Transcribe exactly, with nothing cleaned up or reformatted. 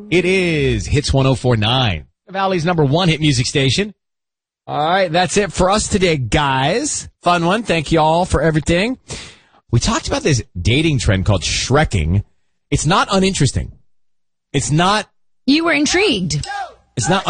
It is Hits one oh four point nine, the Valley's number one hit music station. All right, that's it for us today, guys. Fun one. Thank you all for everything. We talked about this dating trend called Shrekking. It's not uninteresting. It's not. You were intrigued. It's not